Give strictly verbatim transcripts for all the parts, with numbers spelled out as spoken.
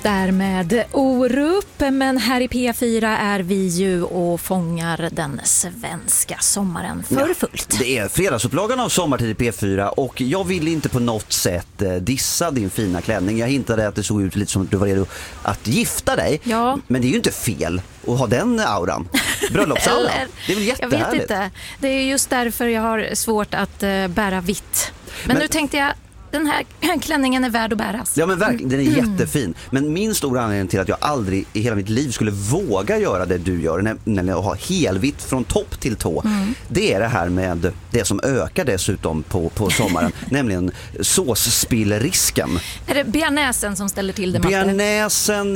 Därmed Orup, men här i P fyra är vi ju och fångar den svenska sommaren för fullt. Ja, det är fredagsupplagan av Sommartid i P fyra och jag vill inte på något sätt dissa din fina klänning. Jag hintade att det såg ut lite som att du var redo att gifta dig. Ja. Men det är ju inte fel att ha den auran. Bröllopsauran. Det är väl jättehärligt. Jag vet inte. Det är just därför jag har svårt att bära vitt. Men, men nu tänkte jag, den här klänningen är värd att bäras. Ja men verkligen, den är mm. jättefin. Men min stora anledning till att jag aldrig i hela mitt liv skulle våga göra det du gör, nämligen att ha helvitt från topp till tå, mm. det är det här med det som ökar dessutom på, på sommaren, nämligen såsspillrisken. Är det bearnaisen som ställer till det? Bearnaisen,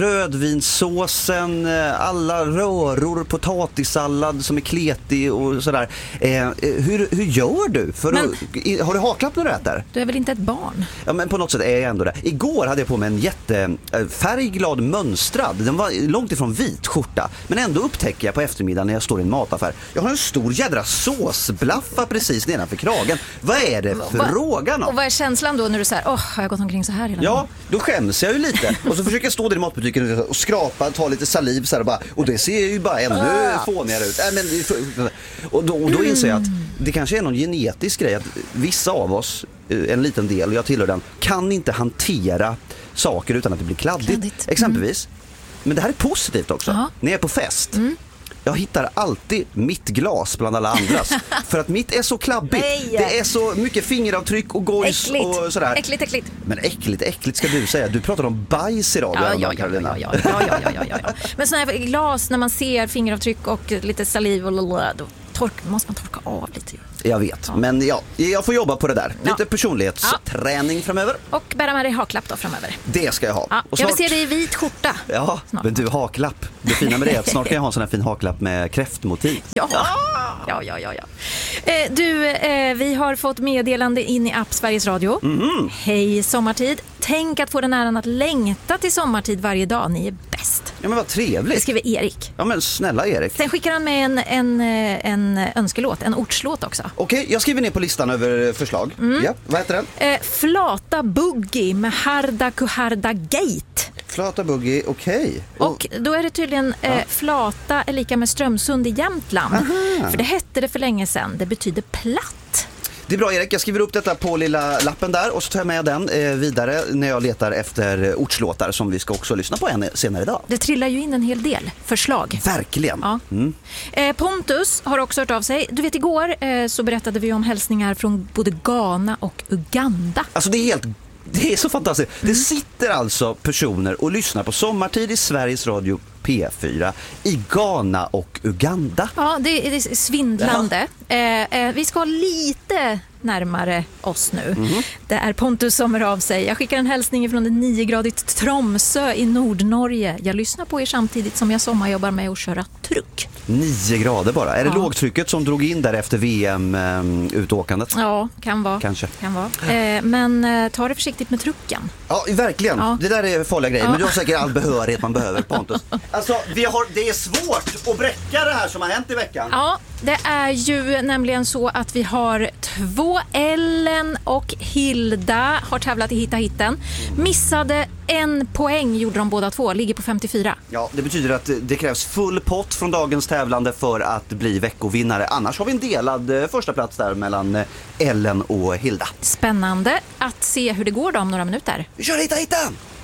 rödvinssåsen, alla röror, potatissallad som är kletig och sådär. Eh, hur, hur gör du? För men, att, har du haklapp när du äter? Du är väl inte ett barn? Ja, men på något sätt är jag ändå det. Igår hade jag på mig en jättefärgglad mönstrad. Den var långt ifrån vit skjorta. Men ändå upptäcker jag på eftermiddagen när jag står i en mataffär. Jag har en stor jädra såsblaffa precis nedanför kragen. Vad är det frågan om? Och vad är känslan då när du säger, åh, oh, har jag gått omkring så här hela Ja, dagen? Då skäms jag ju lite. Och så försöker jag stå där i matbutiken och skrapa, ta lite saliv så här och bara, och det ser ju bara ännu fånigare ut. Äh, men, och, då, och då inser jag att det kanske är någon genetisk grej att vissa av oss, en liten del, jag tillhör den, kan inte hantera saker utan att det blir kladdigt. kladdigt. Exempelvis. Mm. Men det här är positivt också. Uh-huh. När jag är på fest. Mm. Jag hittar alltid mitt glas bland alla andras. För att mitt är så klabbigt. Nej. Det är så mycket fingeravtryck och gojs och sådär. Äckligt, äckligt. Men äckligt, äckligt ska du säga. Du pratar om bajs idag. Ja, ja, ja, ja, ja, ja, ja, ja, ja, ja. Men sådana här glas, när man ser fingeravtryck och lite saliv och lalala, då tork, måste man torka av lite. Jag vet, ja. Men ja, jag får jobba på det där. Lite ja. personlighetsträning ja. framöver. Och bära med dig haklapp då framöver. Det ska jag ha. Ja. Och snart... Jag vill se dig i vit skjorta. Ja, snart. Men du, haklapp. Det fina med det är att snart kan jag ha en sån här fin haklapp med kräftmotiv. Ja, ja, ja, ja, ja. Eh, du, eh, vi har fått meddelande in i app Sveriges Radio. Mm. Hej Sommartid. Tänk att få den äran att längta till sommartid varje dag. Ni är bäst. Ja, men vad trevligt. Det skriver Erik. Ja, men snälla Erik. Sen skickar han med en, en, en önskelåt, en ortslåt också. Okej, okay, jag skriver ner på listan över förslag. Mm. Ja, vad heter den? Eh, Flata Boogie med Harda Kuharda Gate. Flata Boogie, okej. Okay. Och då är det tydligen eh, ja. Flata är lika med Strömsund i Jämtland. Aha. För det hette det för länge sedan. Det betyder platt. Det är bra Erik, jag skriver upp detta på lilla lappen där och så tar jag med den eh, vidare när jag letar efter ortslåtar som vi ska också lyssna på en senare idag. Det trillar ju in en hel del förslag. Verkligen. Ja. Mm. Eh, Pontus har också hört av sig. Du vet, igår eh, så berättade vi om hälsningar från både Ghana och Uganda. Alltså det är helt... Det är så fantastiskt. Mm. Det sitter alltså personer och lyssnar på Sommartid i Sveriges Radio P fyra i Ghana och Uganda. Ja, det är, det är svindlande. Ja. Eh, eh, vi ska ha lite närmare oss nu. Mm. Det är Pontus som hör av sig. Jag skickar en hälsning från det niogradigt Tromsö i Nordnorge. Jag lyssnar på er samtidigt som jag sommarjobbar med att köra truck. Nio grader bara. Är det ja. lågtrycket som drog in där efter V M-utåkandet? Ja, kan vara. Kanske. Kan vara. Eh, men eh, ta det försiktigt med trucken. Ja, verkligen. Ja. Det där är farliga grejer. Ja. Men du har säkert all behörighet man behöver, Pontus. Alltså, vi har, det är svårt att bräcka det här som har hänt i veckan. Ja, det är ju nämligen så att vi har två Ellen och Hilda har tävlat i Hitta Hitten. Missade en poäng gjorde de båda två, ligger på femtiofyra. Ja, det betyder att det krävs full pott från dagens tävlande för att bli veckovinnare. Annars har vi en delad första plats där mellan Ellen och Hilda. Spännande att se hur det går då om några minuter. Vi kör Hitta Hitten!